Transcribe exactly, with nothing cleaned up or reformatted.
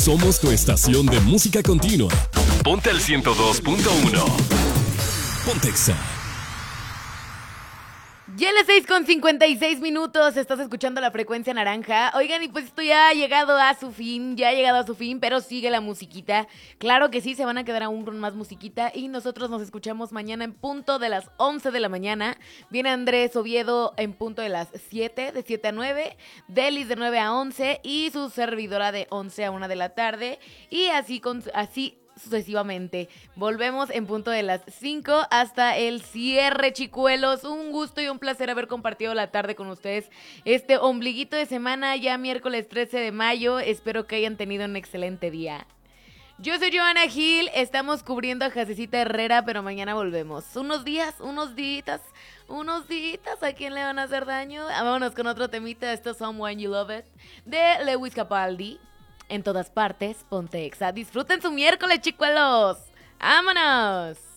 Somos tu estación de música continua. Ponte al ciento dos punto uno. Pontexa. Ya las seis con cincuenta y seis minutos, estás escuchando la frecuencia naranja. Oigan, y pues esto ya ha llegado a su fin, ya ha llegado a su fin, pero sigue la musiquita. Claro que sí, se van a quedar aún con más musiquita y nosotros nos escuchamos mañana en punto de las once de la mañana. Viene Andrés Oviedo en punto de las siete, de siete a nueve, Delis de nueve a once y su servidora de once a una de la tarde. Y así, con, así sucesivamente. Volvemos en punto de las cinco hasta el cierre, chicuelos. Un gusto y un placer haber compartido la tarde con ustedes. Este ombliguito de semana, ya miércoles trece de mayo. Espero que hayan tenido un excelente día. Yo soy Johanna Gil, estamos cubriendo a Jacecita Herrera, pero mañana volvemos. Unos días, unos días, unos días, ¿a quién le van a hacer daño? Ah, vámonos con otro temita, esto es Someone You Love It, de Lewis Capaldi. En todas partes, Pontexa. Disfruten su miércoles, chicuelos. ¡Vámonos!